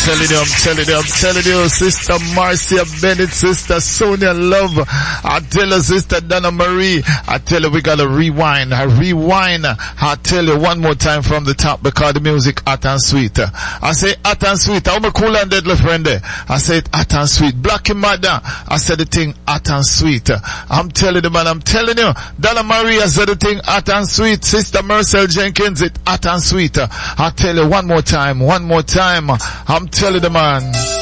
telling you, Sister Marcia Bennett, Sister Sonia Love, I tell you, Sister Donna Marie, I tell you, we gotta rewind, I tell you one more time from the top, because the music hot and sweet. I say hot and sweet, I'm a cool and deadly friend there. I say it hot and sweet. Black and Mother, I said the thing hot and sweet. I'm telling you, man, I'm telling you, Donna Maria said the thing hot and sweet. Sister Marcel Jenkins, it hot and sweet. I tell you one more time, I'm telling you, man.